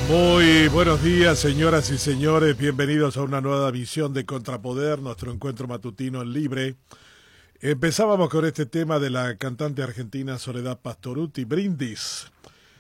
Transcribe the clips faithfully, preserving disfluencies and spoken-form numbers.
Muy buenos días, señoras y señores. Bienvenidos a una nueva visión de Contrapoder, nuestro encuentro matutino en Libre. Empezábamos con este tema de la cantante argentina Soledad Pastorutti, Brindis.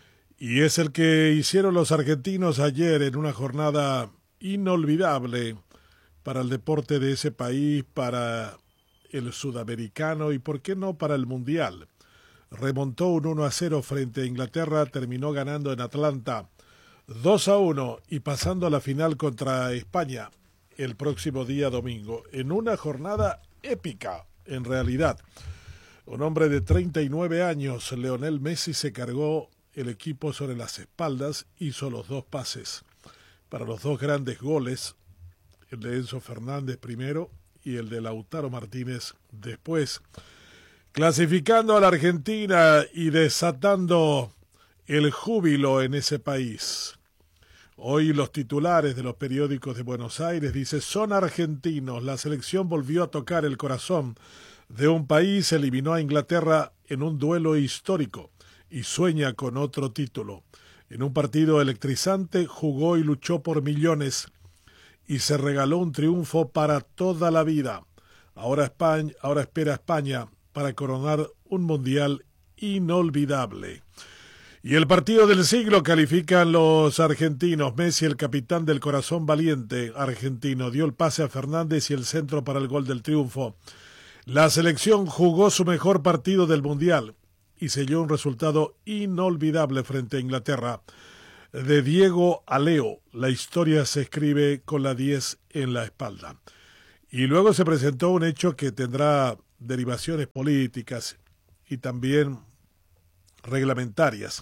Y es el que hicieron los argentinos ayer en una jornada inolvidable para el deporte de ese país, para el sudamericano y, por qué no, para el mundial. Remontó un uno a cero frente a Inglaterra, terminó ganando en Atlanta dos a uno y pasando a la final contra España el próximo día domingo, en una jornada épica, en realidad. Un hombre de treinta y nueve años, Lionel Messi, se cargó el equipo sobre las espaldas, hizo los dos pases para los dos grandes goles, el de Enzo Fernández primero y el de Lautaro Martínez después, clasificando a la Argentina y desatando el júbilo en ese país. Hoy los titulares de los periódicos de Buenos Aires dicen: son argentinos, la selección volvió a tocar el corazón de un país, eliminó a Inglaterra en un duelo histórico y sueña con otro título. En un partido electrizante jugó y luchó por millones y se regaló un triunfo para toda la vida. Ahora, España, ahora espera a España para coronar un mundial inolvidable. Y el partido del siglo califican los argentinos. Messi, el capitán del corazón valiente argentino, dio el pase a Fernández y el centro para el gol del triunfo. La selección jugó su mejor partido del mundial y selló un resultado inolvidable frente a Inglaterra. De Diego a Leo, la historia se escribe con la diez en la espalda. Y luego se presentó un hecho que tendrá derivaciones políticas y también reglamentarias.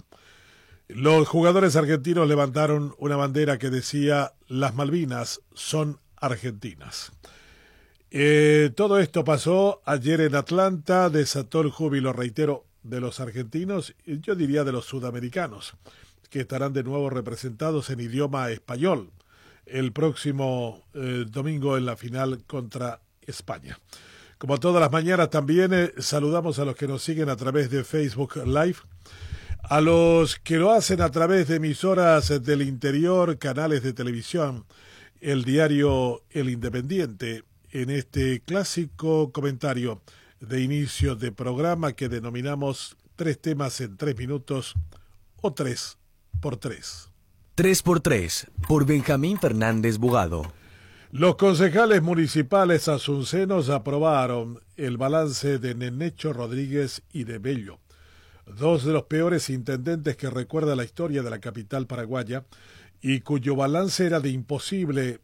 Los jugadores argentinos levantaron una bandera que decía: las Malvinas son argentinas. Eh, todo esto pasó ayer en Atlanta, desató el júbilo, reitero, de los argentinos y yo diría de los sudamericanos, que estarán de nuevo representados en idioma español el próximo eh, domingo en la final contra España. Como todas las mañanas también eh, saludamos a los que nos siguen a través de Facebook Live, a los que lo hacen a través de emisoras del interior, canales de televisión, el diario El Independiente, en este clásico comentario de inicio de programa que denominamos Tres temas en tres minutos o Tres por Tres. Tres por Tres, por Benjamín Fernández Bugado. Los concejales municipales asuncenos aprobaron el balance de Nenecho Rodríguez y de Bello, dos de los peores intendentes que recuerda la historia de la capital paraguaya y cuyo balance era de imposible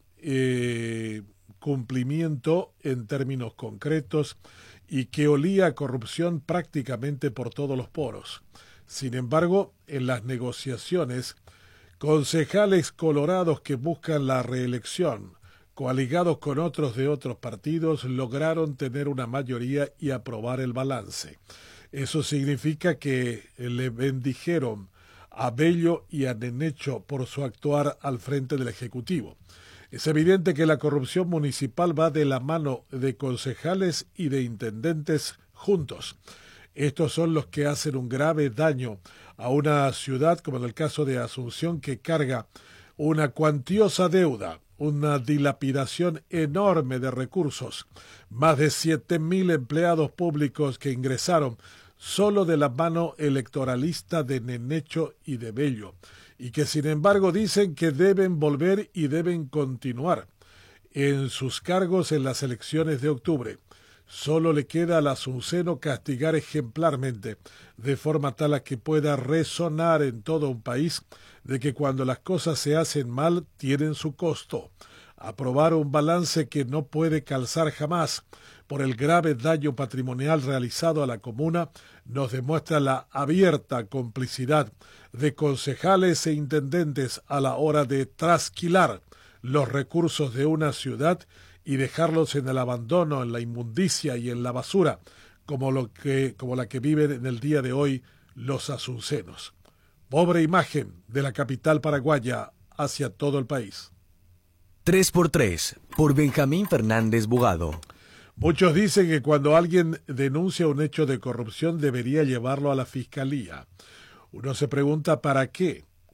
eh, cumplimiento en términos concretos y que olía a corrupción prácticamente por todos los poros. Sin embargo, en las negociaciones, concejales colorados que buscan la reelección, coaligados con otros de otros partidos, lograron tener una mayoría y aprobar el balance. Eso significa que le bendijeron a Bello y a Nenecho por su actuar al frente del Ejecutivo. Es evidente que la corrupción municipal va de la mano de concejales y de intendentes juntos. Estos son los que hacen un grave daño a una ciudad, como en el caso de Asunción, que carga una cuantiosa deuda, una dilapidación enorme de recursos, más de siete mil empleados públicos que ingresaron solo de la mano electoralista de Nenecho y de Bello, y que sin embargo dicen que deben volver y deben continuar en sus cargos en las elecciones de octubre. Solo le queda al asunceno castigar ejemplarmente, de forma tal a que pueda resonar en todo un país de que cuando las cosas se hacen mal tienen su costo. Aprobar un balance que no puede calzar jamás por el grave daño patrimonial realizado a la comuna nos demuestra la abierta complicidad de concejales e intendentes a la hora de trasquilar los recursos de una ciudad y dejarlos en el abandono, en la inmundicia y en la basura, como, lo que, como la que viven en el día de hoy los asuncenos. Pobre imagen de la capital paraguaya hacia todo el país. Tres por Tres, por Benjamín Fernández Bugado. Muchos dicen que cuando alguien denuncia un hecho de corrupción debería llevarlo a la fiscalía. Uno se pregunta ¿para qué?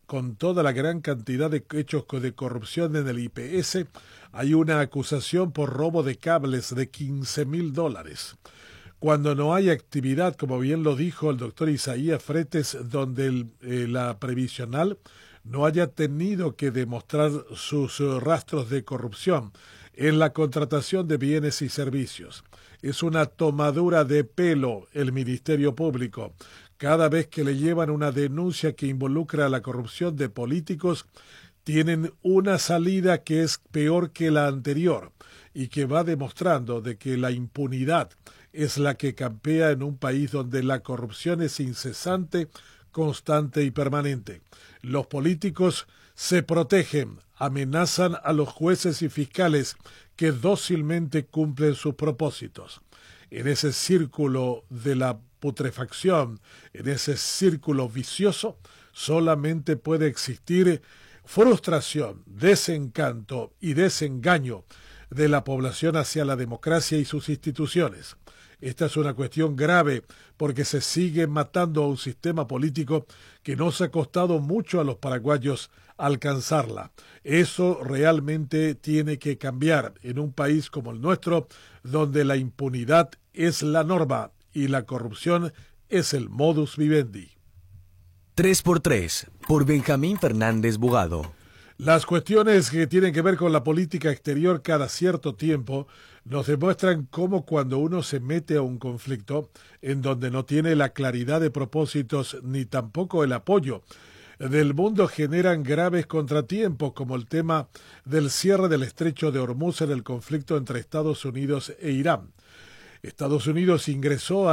con toda la gran cantidad de hechos de corrupción en el I P S, hay una acusación por robo de cables de quince mil dólares. Cuando no hay actividad, como bien lo dijo el doctor Isaías Fretes, donde el, eh, la previsional no haya tenido que demostrar sus uh, rastros de corrupción en la contratación de bienes y servicios. Es una tomadura de pelo el Ministerio Público. Cada vez que le llevan una denuncia que involucra a la corrupción de políticos, tienen una salida que es peor que la anterior y que va demostrando de que la impunidad es la que campea en un país donde la corrupción es incesante, constante y permanente. Los políticos se protegen, amenazan a los jueces y fiscales que dócilmente cumplen sus propósitos. En ese círculo de la putrefacción, en ese círculo vicioso, solamente puede existir frustración, desencanto y desengaño de la población hacia la democracia y sus instituciones. Esta es una cuestión grave porque se sigue matando a un sistema político que nos ha costado mucho a los paraguayos alcanzarla. Eso realmente tiene que cambiar en un país como el nuestro, donde la impunidad es la norma y la corrupción es el modus vivendi. tres por tres, por Benjamín Fernández Bugado. Las cuestiones que tienen que ver con la política exterior cada cierto tiempo nos demuestran cómo cuando uno se mete a un conflicto en donde no tiene la claridad de propósitos ni tampoco el apoyo del mundo, generan graves contratiempos, como el tema del cierre del estrecho de Hormuz en el conflicto entre Estados Unidos e Irán. Estados Unidos ingresó